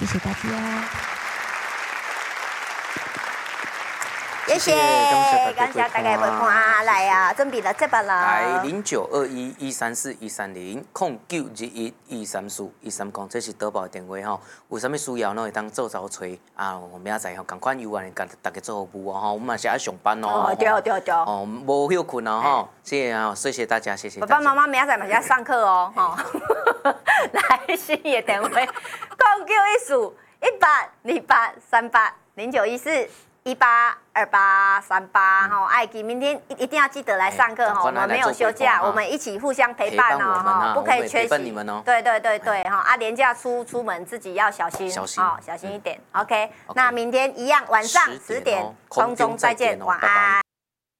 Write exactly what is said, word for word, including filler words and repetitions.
谢谢大家。 谢谢，感谢大家陪伴来啊，准备了这把了。 来零九二一一三四一三零空九二一一三四一三零，这是导报电话吼。有啥物需要呢？会当做找吹啊，我明仔载吼，赶快有完甲大家做服务哦吼。我们嘛是爱上班哦。 哦，对对对。 哦，无休困哦吼。谢谢啊，谢谢大家，谢谢。 爸爸妈妈明仔载嘛是要上课哦，吼。来新的电话，空九一四一八二八三八零九一四。一八二八三八哈，爱记明天一定要记得来上课哈，我们没有休假，我们一起互相陪伴哦哈，不可以缺席。 你们哦。 对对对对哈，啊，连假出出门自己要小心， 小心哦，小心一点。OK，那明天一样晚上十点空中再见，晚安。